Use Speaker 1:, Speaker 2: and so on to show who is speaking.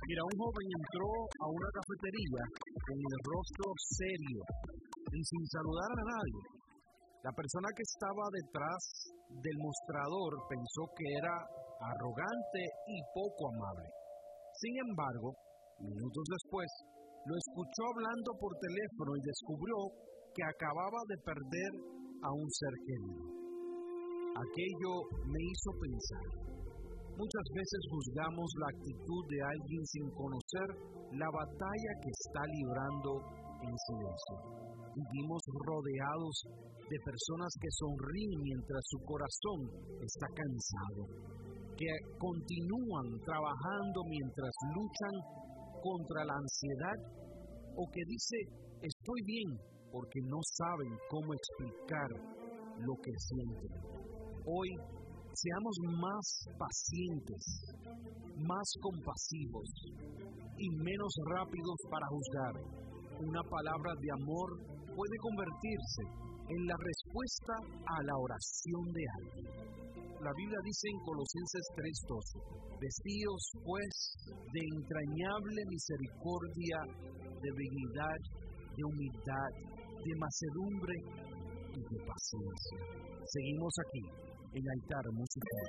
Speaker 1: Mira, un joven entró a una cafetería con el rostro serio y sin saludar a nadie. La persona que estaba detrás del mostrador pensó que era arrogante y poco amable. Sin embargo, minutos después, lo escuchó hablando por teléfono y descubrió que acababa de perder a un ser querido. Aquello me hizo pensar. Muchas veces juzgamos la actitud de alguien sin conocer la batalla que está librando en silencio. Vivimos rodeados de personas que sonríen mientras su corazón está cansado, que continúan trabajando mientras luchan contra la ansiedad o que dice estoy bien porque no saben cómo explicar lo que sienten. Hoy seamos más pacientes, más compasivos y menos rápidos para juzgar. Una palabra de amor puede convertirse en la respuesta a la oración de alguien. La Biblia dice en Colosenses 3:12, vestíos pues de entrañable misericordia, de benignidad, de humildad, de mansedumbre y de paciencia. Seguimos aquí en Altar Musical.